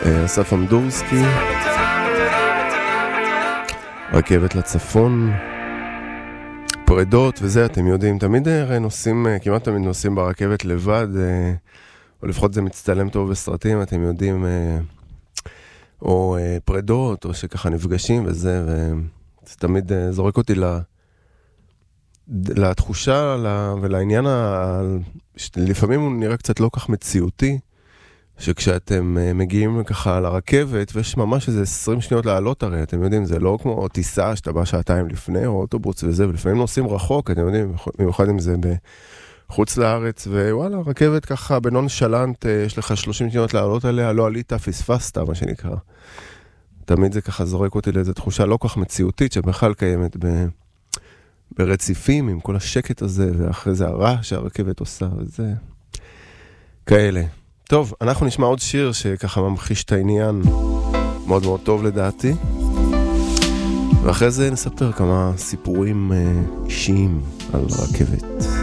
אסף אמדורסקי, רכבת לצפון, פרדות וזה, אתם יודעים, תמיד נוסעים, כמעט תמיד נוסעים ברכבת לבד, או לפחות זה מצטלם טוב בסרטים, אתם יודעים, או פרדות, או שככה נפגשים וזה, וזה תמיד זורק אותי לתחושה ולעניין, לפעמים הוא נראה קצת לא כך מציאותי, שכשאתם מגיעים ככה לרכבת, ויש ממש איזה 20 שניות לעלות הרי, אתם יודעים, זה לא כמו טיסה שאתה בא שעתיים לפני, או אוטובוס וזה, ולפעמים נוסעים רחוק, אתם יודעים, במיוחד אם זה בחוץ לארץ, ווואלה, רכבת ככה בנונשלנט, יש לך 30 שניות לעלות עליה, לא עלית, פספסת, מה שנקרא. תמיד זה ככה זורק אותי לאיזו תחושה לא כך מציאותית, שבכלל קיימת ברציפים, עם כל השקט הזה, ואחרי זה הרע שהרכבת עושה, וזה כאלה. טוב, אנחנו נשמע עוד שיר שככה ממחיש את העניין מאוד מאוד טוב לדעתי, ואחרי זה נספר כמה סיפורים אישיים על רכבת.